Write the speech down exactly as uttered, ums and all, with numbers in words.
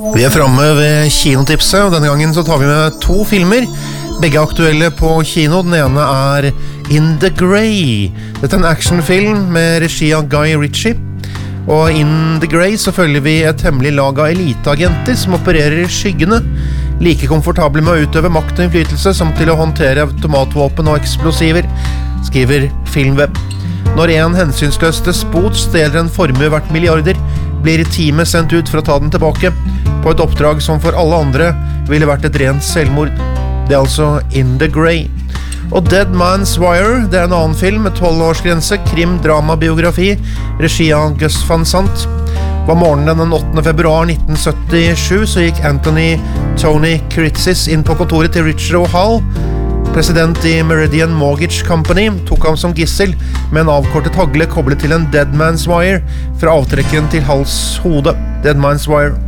Vi er fremme ved kinotipset, og denne gangen så tar vi med to filmer. Begge er aktuelle på kino. Den ene er In the Grey. Dette er en actionfilm med regi av Guy Ritchie. Og In the Grey så følger vi et hemmelig lag av eliteagenter som opererer i skyggene. Like komfortable med å utøve makt og innflytelse som til å håndtere automatvåpen og eksplosiver, skriver Filmweb. Når en hensynsløs despot stjeler en formue verdt milliarder, blir teamet sendt ut for å ta den tilbake, på et oppdrag som for alle andre ville vært et rent selvmord. Det er altså In the Grey. Og Dead Man's Wire, det er en annen film med tolv-årsgrense, krim-drama-biografi, regi av Gus Van Sant. Var morgenen den åttende februar nitten syttisju så gikk Anthony Tony Kritzis inn på kontoret til Richard O'Hall. President i Meridian Mortgage Company tok ham som gissel med en avkortet hagle koblet til en Dead Man's Wire fra avtrekkeren til hals hode. Dead Man's Wire.